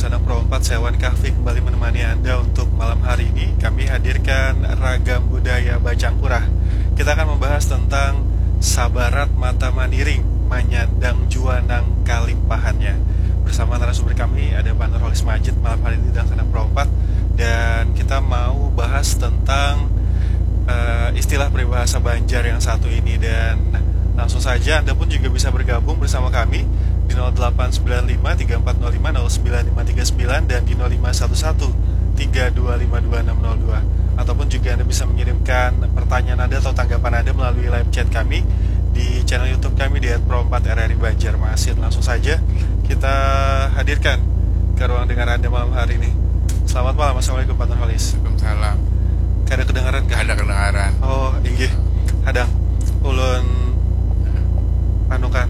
Sanak Pro 4, saya Wan Kahfi kembali menemani Anda untuk malam hari ini. Kami hadirkan ragam budaya Bacangkurah. Kita akan membahas tentang Sabarat Mata Maniring, Manyandang Juanang Kalimpahannya. Bersama narasumber kami ada Pak Nurholis Majid malam hari ini di Sanak Pro 4. Dan kita mau bahas tentang istilah peribahasa Banjar yang satu ini. Dan langsung saja Anda pun juga bisa bergabung bersama kami di 0895 3405 09539 dan di 0511 3252 ataupun juga Anda bisa mengirimkan pertanyaan Anda atau tanggapan Anda melalui live chat kami di channel YouTube kami di @pro4rri Banjarmasin. Langsung saja kita hadirkan ke ruang dengar Anda malam hari ini. Selamat malam. Assalamualaikum Pak Nurholis. Waalaikumsalam. Ada kedengaran kah? Ada kedengaran. Oh, inggih. Hadang ulun panukan.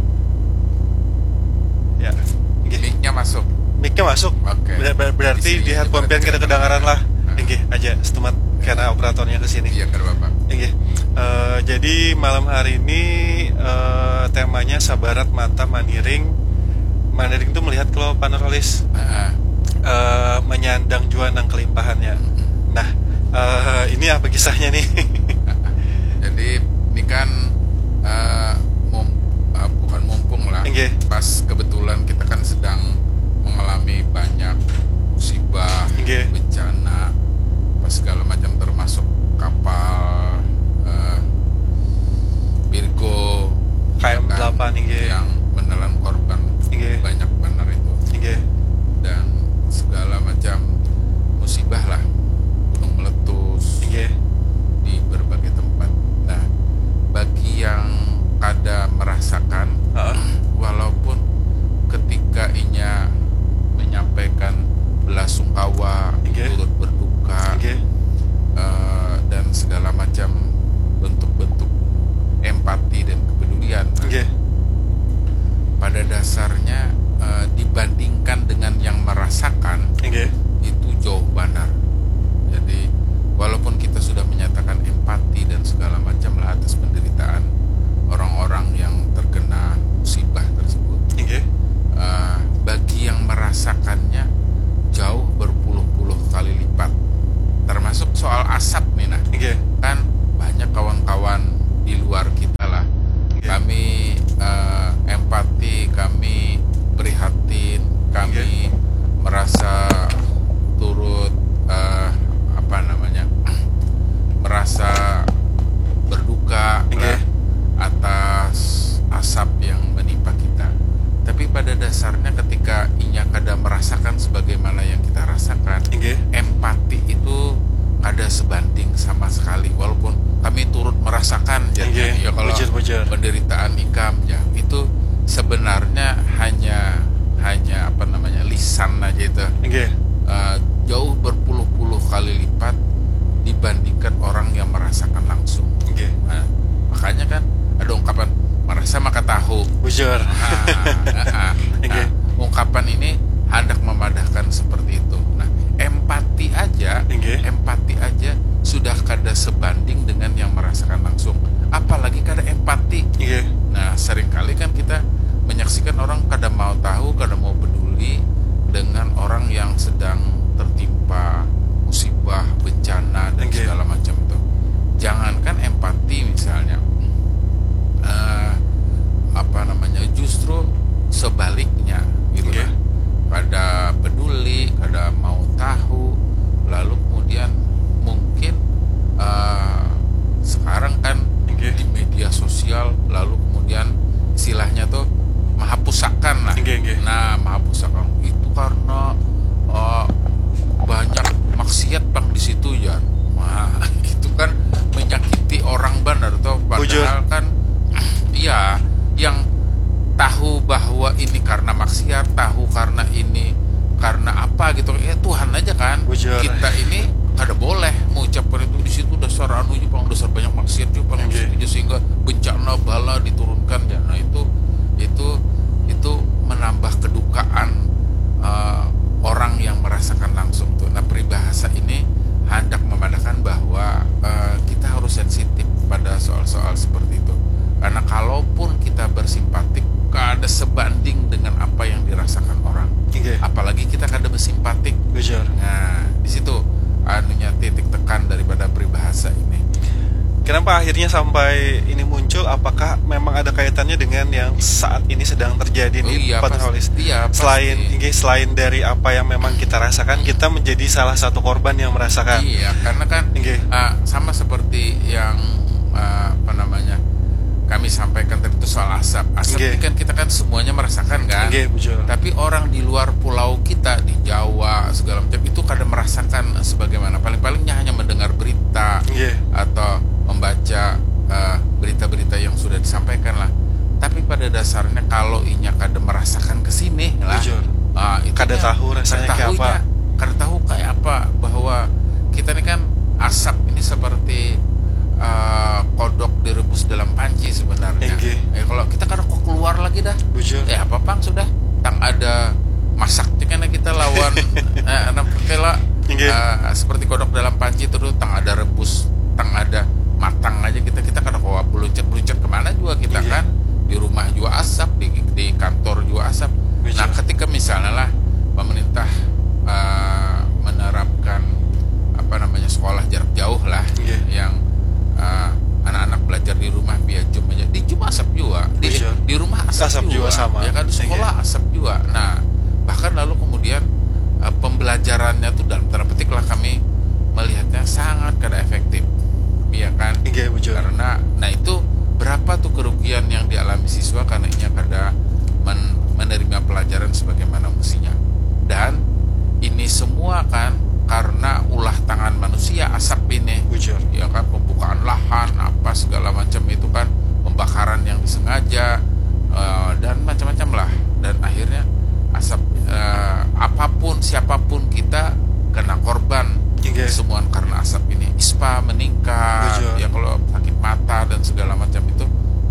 Ya, Mic-nya masuk. Mic-nya masuk. Oke. Berarti di headphone pen kada kedengaran lah. Inggih aja setemat karena operatornya ke sini. Iya, kada apa-apa. Inggih. Jadi malam hari ini temanya Sabarat Mata Maniring. Maniring itu melihat kalau Pak Nurholis menyandang juanang kelimpahannya. Nah, ini apa kisahnya nih? Jadi ini kan bukan mumpung lah. Inggih. Pas kebetulan kita kan sedang mengalami banyak musibah, Inggih. bencana, pas segala macam termasuk kapal Virgo KM8 inggih. yang menelan korban Inggih. banyak benar itu. Inggih. Dan segala macam musibah lah, gunung meletus Inggih. di berbagai tempat. Nah, bagi yang kada merasakan, walaupun ketika inya menyampaikan belasungkawa, Inggih. turut berduka, Inggih. dan segala macam bentuk-bentuk empati dan kepedulian, Inggih. pada dasarnya dibandingkan dengan yang merasakan, Inggih. itu jauh benar. Jadi walaupun kita sudah menyatakan empati dan segala macam lah atas penderitaan orang-orang yang terkena musibah tersebut, Inggih. bagi yang merasakannya jauh berpuluh-puluh kali lipat. Termasuk soal asap nih, nah Inggih. kan banyak kawan-kawan di luar kita lah. Inggih. Kami empati, kami prihatin, kami merasa turut merasa berduka Inggih. atas asap yang menimpa kita. Tapi pada dasarnya ketika inya kada merasakan sebagaimana yang kita rasakan, Inggih. empati itu ada sebanding sama sekali. Walaupun kami turut merasakan Inggih. ya kalau Bujur. penderitaan ikam ya, itu sebenarnya hanya lisan aja itu. Inggih. Jauh berpuluh-puluh kali lipat dibandingkan orang yang merasakan langsung. Inggih. Nah, makanya kan ada ungkapan merasa maka tahu. Bujur. Inggih. Ungkapan ini hendak memadahkan seperti itu. Nah, empati Inggih. aja sudah kada sebanding dengan yang merasakan langsung. Apalagi kada empati. Inggih. Nah, seringkali kan kita menyaksikan orang kada mau tahu, kada mau peduli dengan orang yang sedang tertimpa musibah, bencana dan Inggih. segala macam itu. Jangankan empati misalnya, justru sebaliknya gitu Inggih. lah. Kada peduli, kada mau tahu, lalu kemudian mungkin sekarang kan Inggih. di media sosial, lalu kemudian istilahnya tuh mahapusakan lah. Inggih. Nah, mahapusakan itu karena banyak maksiat bang di situ ya. Wah, itu kan menyakiti orang benar tuh. Padahal kan iya, yang tahu bahwa ini karena maksiat, tahu karena ini karena apa gitu. Ya Tuhan aja kan. Bujur. Kita ini kada boleh mengucapkan itu di situ dasar anunya bang, dasar banyak maksiat juga bang, sehingga bencana bala diturunkan ya. Nah, itu menambah kedukaan orang yang merasakan langsung tuh. Nah, peribahasa ini hendak memandangkan bahwa kita harus sensitif pada soal-soal seperti itu. Karena kalaupun kita bersimpatik, kada sebanding dengan apa yang dirasakan orang. Inggih. Apalagi kita kada kenapa akhirnya sampai ini muncul? Apakah memang ada kaitannya dengan yang saat ini sedang terjadi nih, Pak Nurholis? Iya, selain dari apa yang memang kita rasakan, kita menjadi salah satu korban yang merasakan. Iya, karena kan sama seperti yang kami sampaikan tadi itu soal asap. Asap ini kan kita kan semuanya merasakan kan. Tapi orang di luar pulau kita di Jawa segala macam itu kadang merasakan sebagaimana. Paling-palingnya hanya mendengar berita atau membaca berita-berita yang sudah disampaikan lah. Tapi pada dasarnya kalau inya kadang merasakan kesini lah. Itu kada tahu rasanya kayak apa. Kada tahu kayak apa, bahwa kita ini kan asap ini seperti kodok direbus dalam panci sebenarnya. Kalau kita kadang kok keluar lagi dah. Apa pang sudah tang ada masaknya kan kita lawan seperti kodok dalam panci terus tang ada rebus, tang ada matang aja kita kadang kok beluncet kemana juga kita kan, di rumah juga asap, di kantor juga asap. Nah ketika misalnya lah pemerintah menerapkan sekolah jarak jauh lah, yang anak-anak belajar di rumah via Zoom aja, di Zoom asap juga, di rumah asap juga sama. Ya kan, di sekolah asap juga. Nah bahkan lalu kemudian pembelajarannya tuh dalam tanda petik lah kami melihatnya sangat kada efektif, ya kan? Karena itu berapa tuh kerugian yang dialami siswa karena ia kada menerima pelajaran sebagaimana mestinya. Dan ini semua kan karena ulah tangan manusia asap ini, ya kan, pembukaan lahan apa segala macam itu kan, pembakaran yang disengaja dan macam-macam lah, dan akhirnya asap apapun siapapun kita kena korban semua karena asap ini. ISPA meningkat, ya kalau sakit mata dan segala macam itu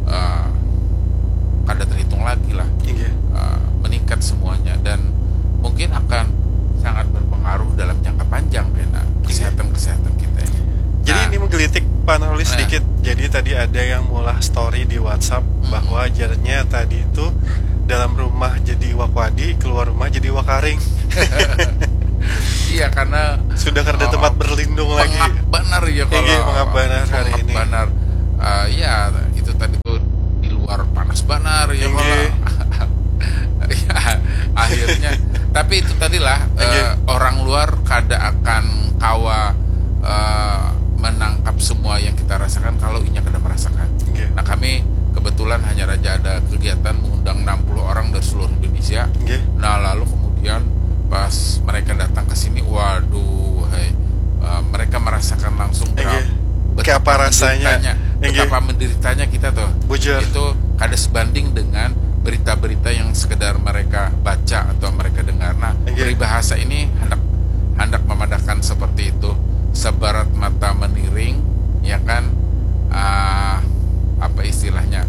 kada terhitung lagi lah, meningkat semuanya, dan mungkin akan sangat berpengaruh dalam jangka panjang karena kesehatan kita. Jadi ini menggelitik Pak Nurholis sedikit. Jadi tadi ada yang mulah story di WhatsApp bahwa jaraknya tadi itu dalam rumah jadi wakwadi, keluar rumah jadi wakaring. Iya, karena sudah kada tempat berlindung lagi. Benar ya kalau mengap benar hari ini. Benar. Ya itu tadi tuh di luar panas benar ya kalau. Ya, akhirnya tapi itu tadilah orang luar kada akan kawa menangkap semua yang kita rasakan kalau inya kada merasakan. Nah kami kebetulan hanya saja ada kegiatan mengundang 60 orang dari seluruh Indonesia. Nah lalu kemudian pas mereka datang ke sini, waduh, mereka merasakan langsung betapa rasanya, betapa menderitanya kita tuh. Itu kada sebanding dengan berita-berita yang sekedar mereka baca atau mereka dengar. Nah, peribahasa ini hendak memadakan seperti itu. Sebarat mata meniring, ya kan? Apa istilahnya?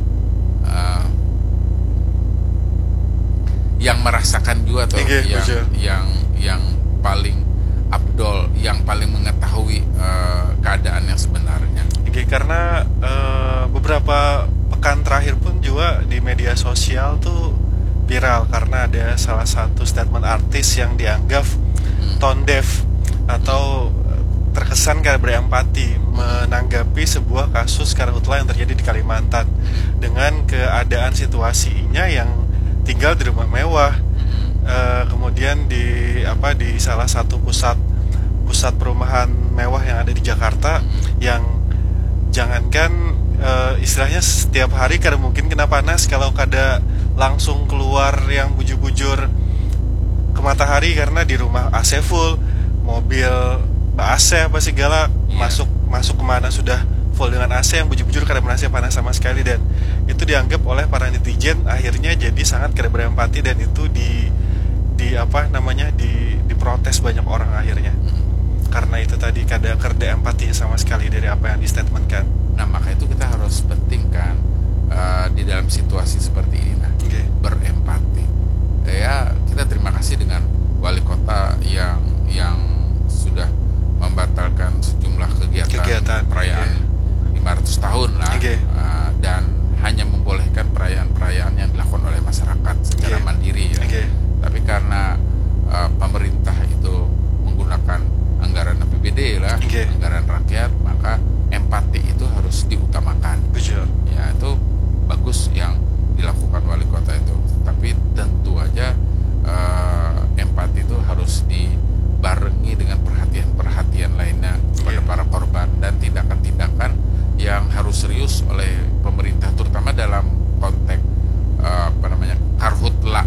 Yang merasakan juga tuh, yang paling abdol, yang paling mengetahui keadaan yang sebenarnya. Karena beberapa pekan terakhir pun juga di media sosial tuh viral karena ada salah satu statement artis yang dianggap tone deaf atau terkesan kada berempati menanggapi sebuah kasus karhutla yang terjadi di Kalimantan dengan keadaan situasinya yang tinggal di rumah mewah, kemudian di salah satu pusat perumahan mewah yang ada di Jakarta, yang jangankan istilahnya setiap hari kada mungkin kena panas kalau kada langsung keluar yang bujur-bujur ke matahari karena di rumah AC full, mobil AC apa segala masuk kemana sudah full dengan AC, yang bujur-bujur kada merasa panas sama sekali, dan itu dianggap oleh para netizen akhirnya jadi sangat kada berempati, dan itu diprotes banyak orang akhirnya karena itu tadi kada empatinya sama sekali dari apa yang distatementkan. Nah maka itu kita harus pentingkan di dalam situasi seperti ini berempati. Ya kita terima kasih dengan wali kota yang sudah membatalkan sejumlah kegiatan perayaan 500 tahun lah, dan hanya membolehkan perayaan-perayaan yang dilakukan oleh masyarakat secara mandiri ya. Tapi karena pemerintah itu menggunakan anggaran APBD lah, anggaran rakyat, maka empati itu harus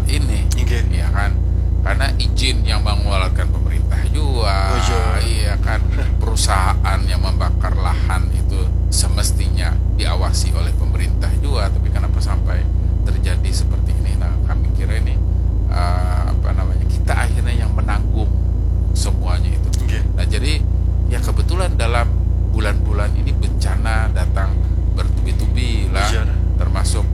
ini, ya kan? Karena izin yang mengeluarkan pemerintah juga, iya kan? Perusahaan yang membakar lahan itu semestinya diawasi oleh pemerintah juga, tapi kenapa sampai terjadi seperti ini? Nah, kami kira ini kita akhirnya yang menanggung semuanya itu. Nah, jadi ya kebetulan dalam bulan-bulan ini bencana datang bertubi-tubi lah, termasuk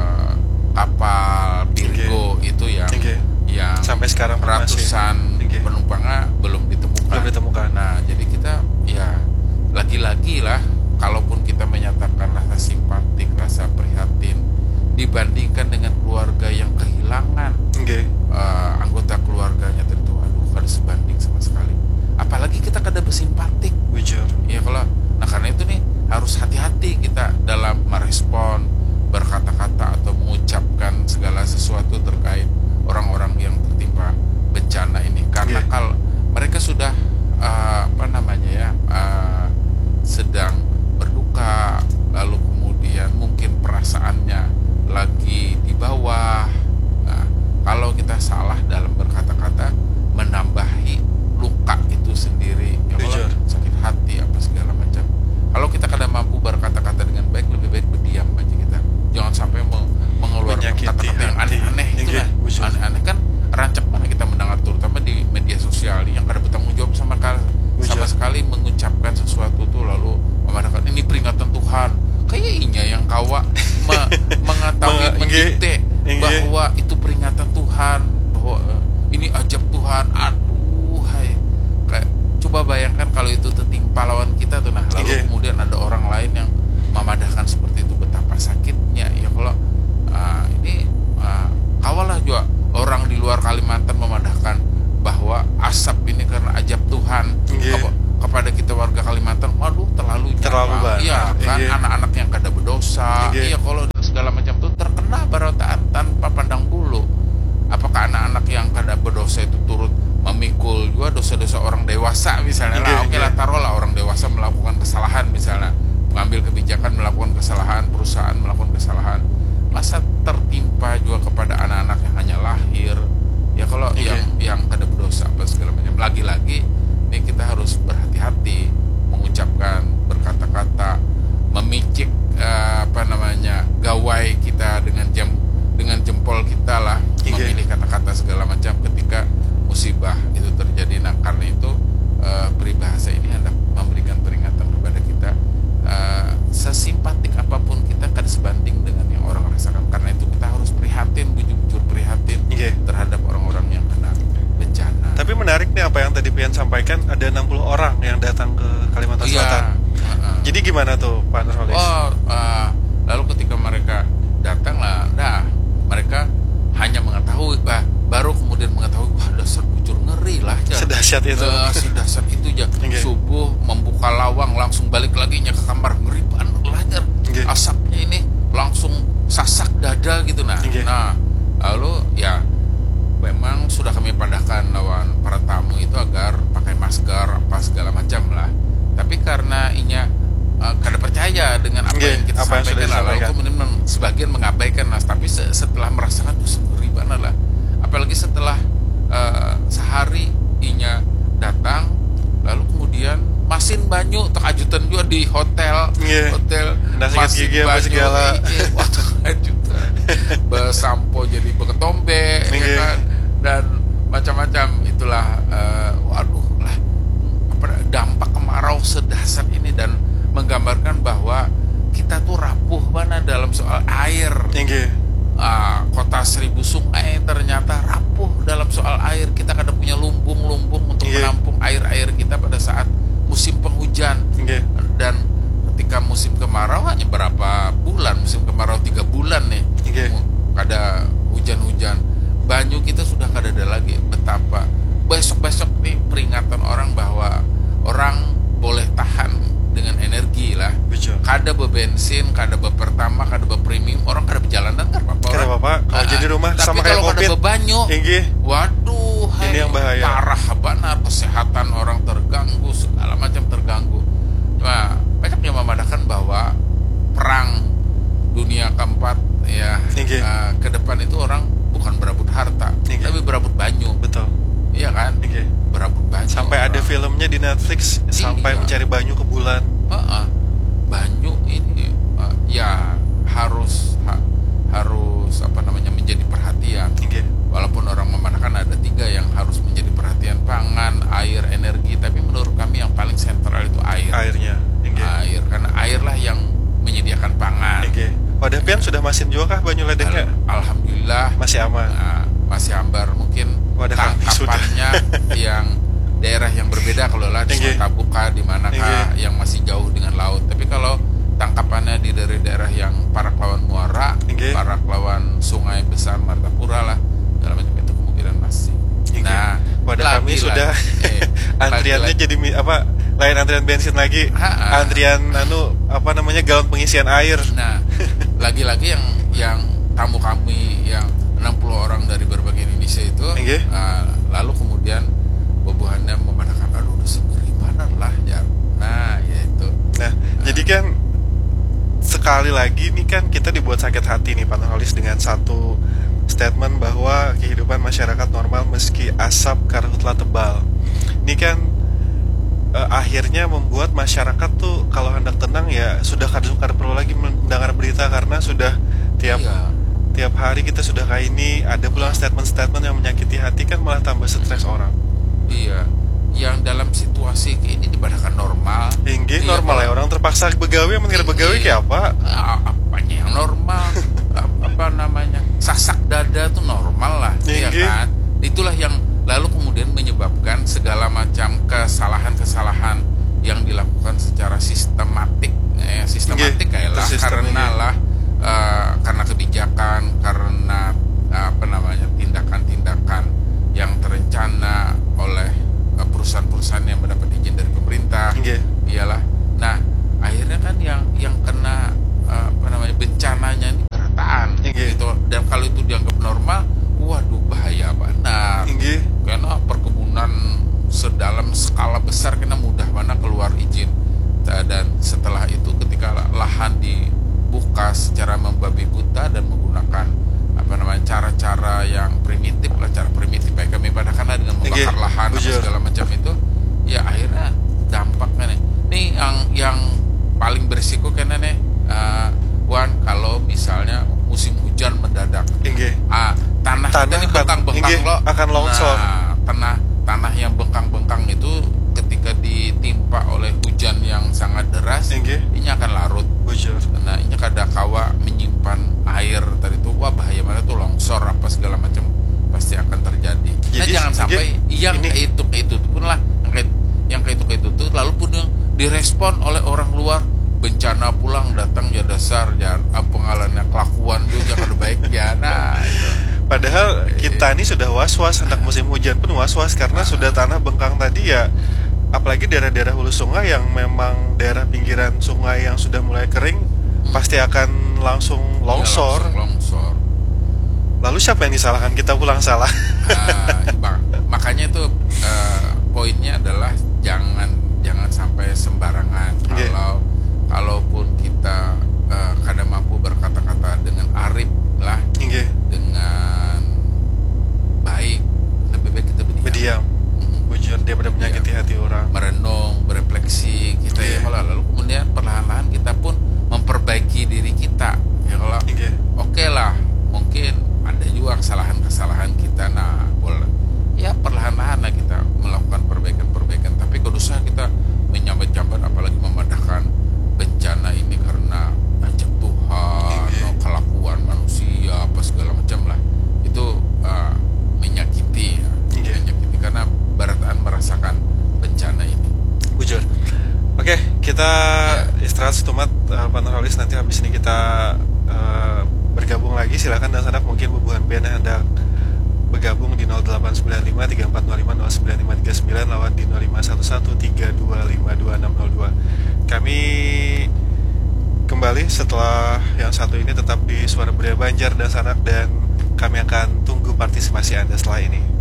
kapal Virgo itu yang sampai sekarang ratusan penumpangnya belum ditemukan. Nah, jadi kita ya lagi-lagi lah, kalaupun kita menyatakan rasa simpatik, rasa prihatin dibandingkan dengan keluarga yang kehilangan anggota keluarganya, tentu kada sebanding sama sekali. Apalagi kita kada bersimpatik. Ya kalau, nah karena itu nih harus hati-hati kita dalam merespon, berkata-kata atau mengucapkan segala sesuatu terkait orang-orang yang tertimpa bencana ini. Karena kalau mereka sudah sedang berduka, lalu kemudian mungkin perasaannya lagi di bawah. Nah, kalau kita salah dalam berkata-kata menambahi luka itu sendiri, ya Allah, sakit hati apa segala macam. Kalau kita kadang mampu berkata-kata dengan baik, lebih baik berdiam aja kita. Jangan sampai mengeluarkan kata-kata yang aneh-aneh itu lah. Aneh-aneh kan rancak mana kita mendengar, terutama di media sosial yang kada bertanggung jawab sama sekali mengucapkan sesuatu tuh lalu memadakan ini peringatan Tuhan. Kayaknya yang kawa mengetahui mendikte bahwa itu peringatan Tuhan, bahwa ini ajab Tuhan. Aduh, kayak coba bayangkan kalau itu tertimpa lawan kita tuh, nah lalu kemudian ada orang lain yang memadahkan seperti itu, betapa sakitnya. Ya kalau kawalah juga orang di luar Kalimantan memadahkan bahwa asap ini karena ajab Tuhan kepada kita warga Kalimantan. Waduh, terlalu banyak. Iya kan, anak-anak yang kada berdosa. Iya, kalau segala macam itu terkena barotaan tanpa pandang bulu. Apakah anak-anak yang kada berdosa itu turut memikul juga dosa-dosa orang dewasa misalnya lah? Oke lah, taruhlah orang dewasa melakukan kesalahan, misalnya mengambil kebijakan melakukan kesalahan, perusahaan melakukan kesalahan, masa tertimpa juga kepada anak-anak yang hanya lahir? Ya kalau yang kada berdosa apa segala macam. Lagi-lagi ini kita harus berhati-hati mengucapkan berkata-kata, memicik gawai kita dengan jempol kita lah, memilih kata-kata segala macam ketika musibah itu terjadi. Nah, karena itu peribahasa ini hendak memberikan peringatan kepada kita, sesimpatik apapun kita kada sebanding dengan yang orang rasakan. Karena itu kita harus prihatin, bujur-bujur prihatin terhadap orang-orang yang kena bencana. Tapi menarik nih apa yang tadi Pian sampaikan, ada 60 orang yang datang ke Kalimantan Selatan. Jadi gimana tuh Pak Nurholis? Lalu ketika mereka datang lah, mereka hanya mengetahui, baru kemudian mengetahui, wah dasar bujur ngeri lah. Sedahsyat itu. Sedahsyat itu ya. Subuh membuka lawang langsung balik lagi ke kamar, ngeri banget lah. Asapnya ini langsung sasak dada gitu nah. Nah, lalu ya memang sudah kami padahkan lawan para tamu itu agar pakai masker apa segala macam lah. Tapi karena kada percaya dengan apa yang kita sampaikan lah, lalu kemudian sebagian mengabaikan lah. Tapi setelah merasakan tuh ngeri banget lah. Apalagi setelah sehari inya datang, lalu kemudian masin banyu tekajutan juga di hotel masin banyu segala waktu kejutan besampo jadi beketombe ya kan, dan macam-macam itulah. Waduh lah, dampak kemarau sedahsyat ini dan menggambarkan bahwa kita tuh rapuh mana dalam soal air. Kota 1000 sungai ternyata rapuh dalam soal air. Kita kada punya lumbung-lumbung untuk menampung air-air kita pada saat musim penghujan. Dan ketika musim kemarau hanya berapa bulan, musim kemarau 3 bulan nih, kada hujan-hujan, banyu kita sudah kada ada lagi. Betapa besok-besok nih peringatan orang bahwa orang boleh tahan dengan energi lah. Kada bebensin, kada bepertama, kada bepremium, orang kada berjalanan kan apa-apa. Kalau jadi rumah sama kayak kalau kada bebanyu, waduh, ini yang bahaya. Parah benar, kesehatan orang terganggu, segala macam terganggu. Nah, banyak yang memadahkan bahwa perang dunia keempat ya ke depan itu orang bukan berebut harta. filmnya di Netflix sampai Iya. mencari banyu ke bulan. Banyu ini ya harus apa namanya menjadi perhatian. Inggih. Walaupun orang memandangkan ada 3 yang harus menjadi perhatian: pangan, air, energi. Tapi menurut kami yang paling sentral itu air. Airnya. Inggih. Air, karena airlah yang menyediakan pangan. Inggih. Wadah pian sudah masin juga kah banyu ledengnya? Alhamdulillah Masih aman. masih ambar. Mungkin Wadah kami tangkapannya yang daerah yang berbeda, kalau lah di Inggih. Tabuka di manakah Inggih. yang masih jauh dengan laut. Tapi kalau tangkapannya dari daerah yang Parak lawan Muara, Inggih. Parak lawan Sungai Besar Martapura lah, dalam macam itu kemungkinan masih. Inggih. Nah, Wadah kami sudah antriannya lagi-lagi. jadi lain antrian bensin lagi. Antrian apa namanya galon pengisian air. Nah, lagi-lagi yang tamu kami yang 60 orang dari berbagai Indonesia itu, Inggih. lalu kemudian bubuhannya memandangkan, aduh udah segerimanan lah ya. Nah, yaitu. Nah, jadi kan sekali lagi nih kan kita dibuat sakit hati nih Pak Nurholis dengan satu statement bahwa kehidupan masyarakat normal meski asap karhutla tebal. Ini kan akhirnya membuat masyarakat tuh kalau hendak tenang ya sudah kada perlu lagi mendengar berita, karena sudah tiap hari kita sudah kayak ini, ada pula statement-statement yang menyakiti hati, kan malah tambah stres orang. Iya, yang dalam situasi kayak ini dibadakan normal. Inggih, Iya, normal ya, orang terpaksa begawe, mengira begawe kayak apa? Apanya yang normal? Apa namanya? Sasak dada tuh normal lah, ya Inggih. kan? Itulah yang lalu kemudian menyebabkan segala macam kesalahan-kesalahan yang dilakukan secara sistematik, sistematik kayaklah, karena kebijakan, karena apa namanya tindakan-tindakan yang terencana oleh perusahaan-perusahaan yang mendapat izin dari pemerintah. Inggih. Iyalah. Nah, akhirnya kan yang kena apa namanya bencananya ini kerataan. Inggih. Gitu. Dan kalau itu dianggap normal, waduh bahaya benar. Inggih. Karena perkebunan sedalam skala besar kena mudah mana keluar izin. Dan setelah itu ketika lahan dibuka secara membabi buta dan menggunakan apa namanya cara-cara yang primitif lah, cara primitif kayak kami padahkan dengan membakar lahan apa segala macam itu, ya akhirnya dampaknya nih yang paling berisiko karena nih Wan, kalau misalnya musim hujan mendadak, tanah kita ini bengkang-bengkang loh, akan longsor. Nah, tanah yang bengkang-bengkang itu ketika ditimpa oleh hujan yang sangat deras, ini akan larut. Nah, ini kada kawa menyimpan air tadi itu, wah bahaya mana tuh, longsor apa segala macam pasti akan terjadi. Jadi, nah, jangan sampai yang kayak itu pun lah, yang kayak itu tuh lalu pun yang direspon oleh orang luar, bencana pulang datang ya dasar ya pengalamannya kelakuan juga kada baik ya. Nah, itu. Padahal kita ini sudah was-was, hendak musim hujan pun was-was karena sudah tanah bengkang tadi ya. Apalagi daerah-daerah hulu sungai yang memang daerah pinggiran sungai yang sudah mulai kering, pasti akan langsung longsor. Longsor. Lalu siapa yang disalahkan? Kita pulang salah. Makanya itu poinnya adalah jangan sampai sembarangan. Kalaupun kita kadang mampu berkata-kata dengan arif lah, dengan baik, lebih baik kita berdiam. Bujur daripada menyakiti hati orang. Merenung, berefleksi kita ya kalau lalu kemudian perlahan-lahan kita pun memperbaiki diri kita. Ya kalau oke lah, mungkin ada juga kesalahan-kesalahan kita. Nah, boleh ya perlahan-lahan lah kita melakukan perbaikan-perbaikan. Tapi kalau usah kita menyambat-jambat apalagi memandangkan bencana ini karena ajab Tuhan, kelakuan manusia apa segala macam lah, itu menyakiti karena barataan merasakan bencana ini. Bujur. Oke, kita istirahat setumat Pak Nurholis, nanti habis ini kita bergabung lagi. Silakan dan sanak mungkin bubuhan piana hendak bergabung di 0895 3405 09539 lawan di 0511 3252 602. Kami kembali setelah yang satu ini tetap di Suara Budaya Banjar dan Sanak, dan kami akan tunggu partisipasi Anda setelah ini.